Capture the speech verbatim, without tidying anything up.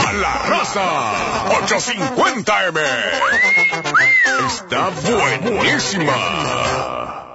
a la raza. ochocientos cincuenta eme. Está buenísima.